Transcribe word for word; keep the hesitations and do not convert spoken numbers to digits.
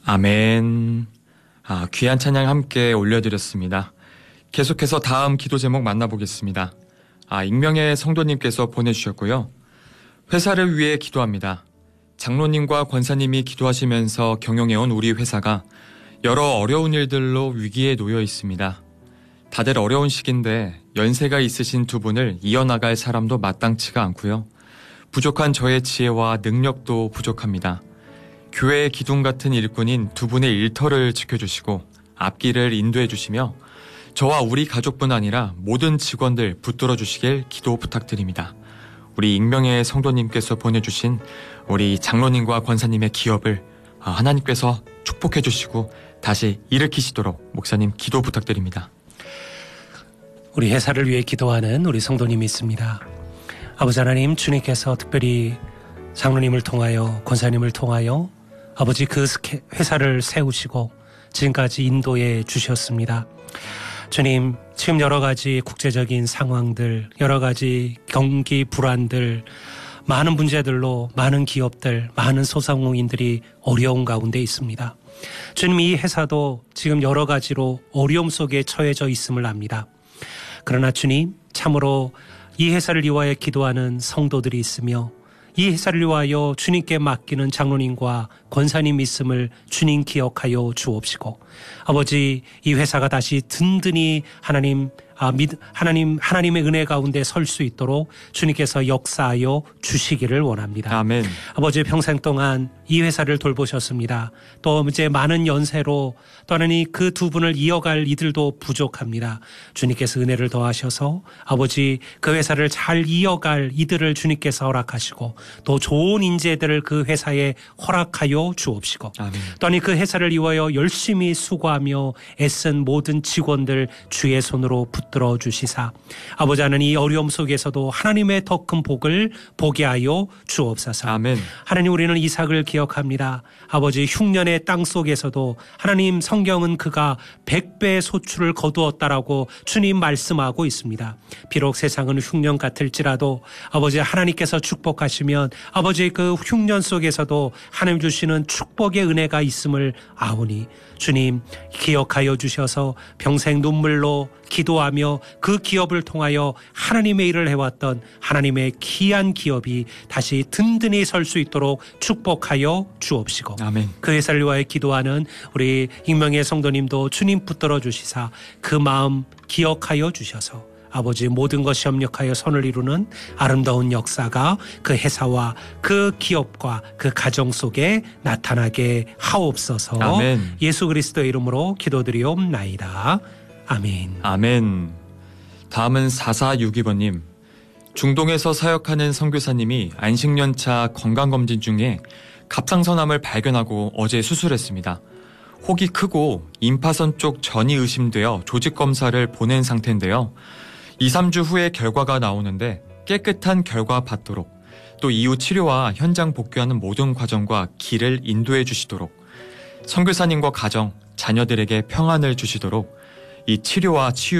아멘. 아, 귀한 찬양 함께 올려드렸습니다. 계속해서 다음 기도 제목 만나보겠습니다. 아, 익명의 성도님께서 보내주셨고요. 회사를 위해 기도합니다. 장로님과 권사님이 기도하시면서 경영해온 우리 회사가 여러 어려운 일들로 위기에 놓여 있습니다. 다들 어려운 시기인데 연세가 있으신 두 분을 이어나갈 사람도 마땅치가 않고요. 부족한 저의 지혜와 능력도 부족합니다. 교회의 기둥 같은 일꾼인 두 분의 일터를 지켜주시고 앞길을 인도해 주시며 저와 우리 가족뿐 아니라 모든 직원들 붙들어 주시길 기도 부탁드립니다. 우리 익명의 성도님께서 보내주신 우리 장로님과 권사님의 기업을 하나님께서 축복해 주시고 다시 일으키시도록 목사님 기도 부탁드립니다. 우리 회사를 위해 기도하는 우리 성도님이 있습니다. 아버지 하나님, 주님께서 특별히 장로님을 통하여 권사님을 통하여 아버지 그 회사를 세우시고 지금까지 인도해 주셨습니다. 주님, 지금 여러 가지 국제적인 상황들, 여러 가지 경기 불안들, 많은 문제들로 많은 기업들, 많은 소상공인들이 어려운 가운데 있습니다. 주님, 이 회사도 지금 여러 가지로 어려움 속에 처해져 있음을 압니다. 그러나 주님, 참으로 이 회사를 위하여 기도하는 성도들이 있으며 이 회사를 위하여 주님께 맡기는 장로님과 권사님 있음을 주님 기억하여 주옵시고 아버지, 이 회사가 다시 든든히 하나님 아, 하나님, 하나님의 은혜 가운데 설 수 있도록 주님께서 역사하여 주시기를 원합니다. 아멘. 아버지, 평생 동안 이 회사를 돌보셨습니다. 또 이제 많은 연세로 또 하나님 그 두 분을 이어갈 이들도 부족합니다. 주님께서 은혜를 더하셔서 아버지 그 회사를 잘 이어갈 이들을 주님께서 허락하시고 또 좋은 인재들을 그 회사에 허락하여 주옵시고 아멘. 또 아니 그 회사를 위하여 열심히 수고하며 애쓴 모든 직원들 주의 손으로 붙들어 주시사 아버지 하나님, 이 어려움 속에서도 하나님의 더 큰 복을 보게 하여 주옵소서. 아멘. 하나님, 우리는 이삭을 기억합니다. 아버지, 흉년의 땅 속에서도 하나님, 성경은 그가 백배의 소출을 거두었다라고 주님 말씀하고 있습니다. 비록 세상은 흉년 같을지라도 아버지 하나님께서 축복하시면 아버지의 그 흉년 속에서도 하나님 주시는 축복의 은혜가 있음을 아오니 주님 기억하여 주셔서 평생 눈물로 기도하며 그 기업을 통하여 하나님의 일을 해왔던 하나님의 귀한 기업이 다시 든든히 설 수 있도록 축복하여 주옵시고 아멘. 그 회사를 위하여 기도하는 우리 익명의 성도님도 주님 붙들어 주시사 그 마음 기억하여 주셔서 아버지 모든 것이 협력하여 선을 이루는 아름다운 역사가 그 회사와 그 기업과 그 가정 속에 나타나게 하옵소서. 아멘. 예수 그리스도의 이름으로 기도드리옵나이다. 아멘. 아멘. 다음은 사사육이 번님. 중동에서 사역하는 선교사님이 안식년차 건강검진 중에 갑상선암을 발견하고 어제 수술했습니다. 혹이 크고 임파선 쪽 전이 의심되어 조직검사를 보낸 상태인데요. 이, 삼 주 후에 결과가 나오는데 깨끗한 결과 받도록 또 이후 치료와 현장 복귀하는 모든 과정과 길을 인도해 주시도록 선교사님과 가정, 자녀들에게 평안을 주시도록 이 치료와 치유